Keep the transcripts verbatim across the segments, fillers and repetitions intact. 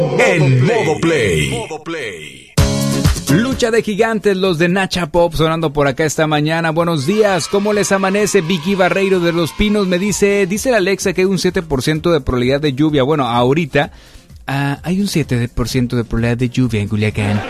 En modo play. Lucha de gigantes, los de Nacha Pop sonando por acá esta mañana. Buenos días, ¿cómo les amanece? Vicky Barreiro de Los Pinos me dice, dice la Alexa que hay un siete por ciento de probabilidad de lluvia. Bueno, ahorita uh, hay un siete por ciento de probabilidad de lluvia en Culiacán.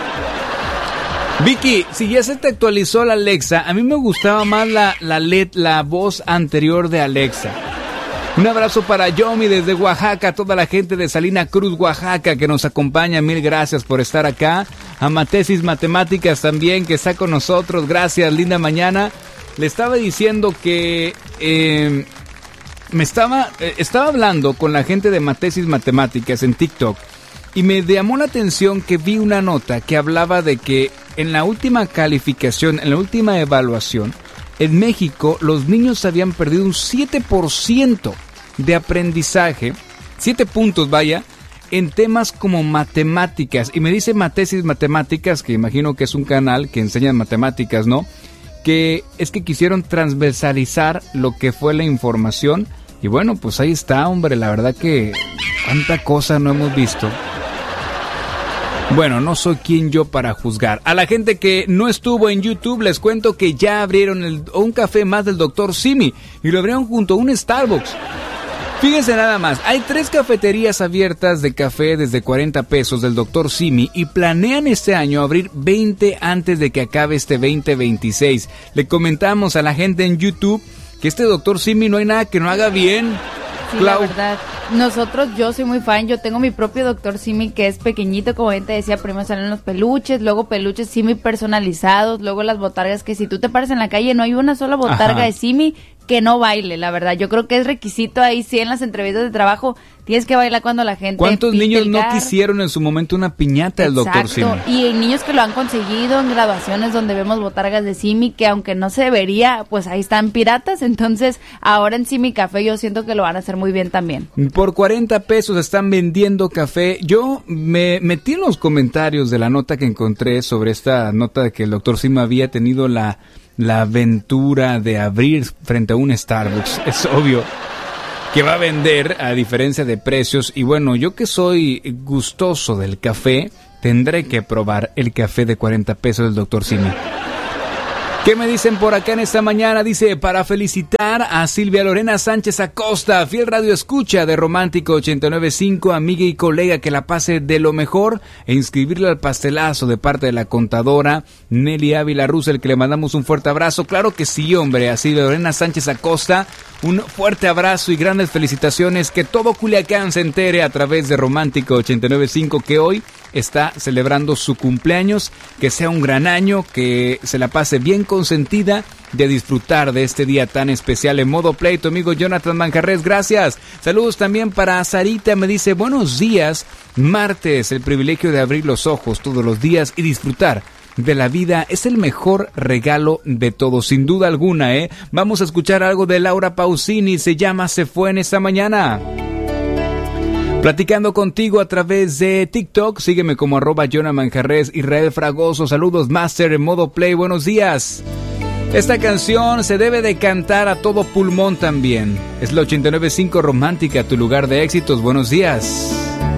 Vicky, si ya se te actualizó la Alexa, a mí me gustaba más la, la L E D, la voz anterior de Alexa. Un abrazo para Yomi desde Oaxaca, toda la gente de Salina Cruz, Oaxaca, que nos acompaña. Mil gracias por estar acá. A Matesis Matemáticas también, que está con nosotros. Gracias, linda mañana. Le estaba diciendo que eh, me estaba, eh, estaba hablando con la gente de Matesis Matemáticas en TikTok y me llamó la atención que vi una nota que hablaba de que en la última calificación, en la última evaluación, en México, los niños habían perdido un siete por ciento de aprendizaje, siete puntos, vaya, en temas como matemáticas. Y me dice Matesis Matemáticas, que imagino que es un canal que enseña matemáticas, ¿no? Que es que quisieron transversalizar lo que fue la información. Y bueno, pues ahí está, hombre, la verdad que cuánta cosa no hemos visto. Bueno, no soy quien yo para juzgar. A la gente que no estuvo en YouTube, les cuento que ya abrieron el, un café más del doctor Simi y lo abrieron junto a un Starbucks. Fíjense nada más, hay tres cafeterías abiertas de café desde cuarenta pesos del doctor Simi y planean este año abrir veinte antes de que acabe este veinte veintiséis. Le comentamos a la gente en YouTube que este doctor Simi no hay nada que no haga bien. Sí, Clau. La verdad, nosotros, yo soy muy fan, yo tengo mi propio doctor Simi que es pequeñito, como bien te decía, primero salen los peluches, luego peluches Simi personalizados, luego las botargas que si tú te paras en la calle no hay una sola botarga Ajá. de Simi que no baile, la verdad, yo creo que es requisito ahí, sí, en las entrevistas de trabajo, tienes que bailar cuando la gente... ¿Cuántos niños no quisieron en su momento una piñata del doctor Simi? Exacto, y hay niños que lo han conseguido en graduaciones donde vemos botargas de Simi, que aunque no se vería, pues ahí están piratas, entonces ahora en Simi Café yo siento que lo van a hacer muy bien también. Por cuarenta pesos están vendiendo café. Yo me metí en los comentarios de la nota que encontré sobre esta nota de que el doctor Simi había tenido la... la aventura de abrir frente a un Starbucks. Es obvio que va a vender a diferencia de precios y bueno, yo que soy gustoso del café, tendré que probar el café de cuarenta pesos del doctor Simi. ¿Qué me dicen por acá en esta mañana? Dice, para felicitar a Silvia Lorena Sánchez Acosta, fiel radio escucha de Romántico ochenta y nueve punto cinco, amiga y colega, que la pase de lo mejor e inscribirle al pastelazo de parte de la contadora Nelly Ávila Russell, que le mandamos un fuerte abrazo. Claro que sí, hombre, a Silvia Lorena Sánchez Acosta, un fuerte abrazo y grandes felicitaciones, que todo Culiacán se entere a través de Romántico ochenta y nueve punto cinco que hoy está celebrando su cumpleaños, que sea un gran año, que se la pase bien consentida, de disfrutar de este día tan especial en modo play. Tu amigo Jonathan Manjarres, gracias. Saludos también para Sarita, me dice, buenos días, martes, el privilegio de abrir los ojos todos los días y disfrutar de la vida es el mejor regalo de todos, sin duda alguna, ¿eh? Vamos a escuchar algo de Laura Pausini, se llama Se Fue en esta mañana. Platicando contigo a través de TikTok, sígueme como arroba Jonah Manjarres, Israel Fragoso, saludos Master en modo play, buenos días. Esta canción se debe de cantar a todo pulmón también. Es la ochenta y nueve punto cinco Romántica, tu lugar de éxitos, buenos días.